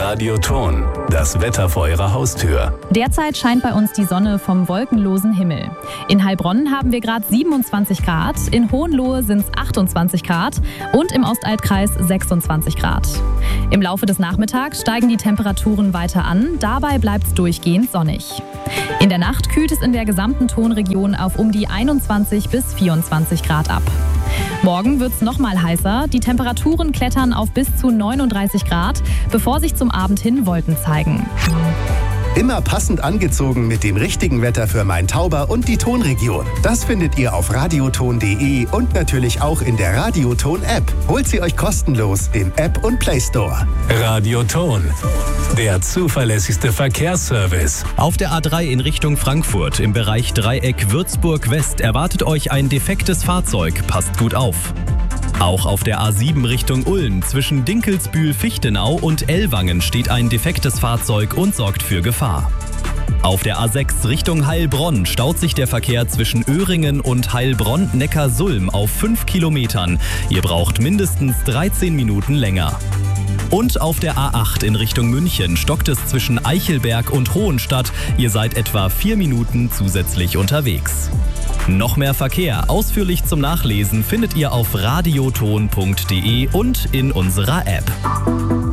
Radioton, das Wetter vor Ihrer Haustür. Derzeit scheint bei uns die Sonne vom wolkenlosen Himmel. In Heilbronn haben wir gerade 27 Grad, in Hohenlohe sind es 28 Grad und im Ostaltkreis 26 Grad. Im Laufe des Nachmittags steigen die Temperaturen weiter an, dabei bleibt es durchgehend sonnig. In der Nacht kühlt es in der gesamten Tonregion auf um die 21 bis 24 Grad ab. Morgen wird es nochmal heißer, die Temperaturen klettern auf bis zu 39 Grad, bevor sich zum Abend hin Wolken zeigen. Immer passend angezogen mit dem richtigen Wetter für Main-Tauber und die Tonregion. Das findet ihr auf radioton.de und natürlich auch in der Radioton-App. Holt sie euch kostenlos im App und Play Store. Radioton, der zuverlässigste Verkehrsservice. Auf der A3 in Richtung Frankfurt im Bereich Dreieck Würzburg-West erwartet euch ein defektes Fahrzeug. Passt gut auf. Auch auf der A7 Richtung Ulm zwischen Dinkelsbühl-Fichtenau und Ellwangen steht ein defektes Fahrzeug und sorgt für Gefahr. Auf der A6 Richtung Heilbronn staut sich der Verkehr zwischen Öhringen und Heilbronn-Neckarsulm auf 5 Kilometern. Ihr braucht mindestens 13 Minuten länger. Und auf der A8 in Richtung München stockt es zwischen Eichelberg und Hohenstadt. Ihr seid etwa 4 Minuten zusätzlich unterwegs. Noch mehr Verkehr ausführlich zum Nachlesen findet ihr auf radioton.de und in unserer App.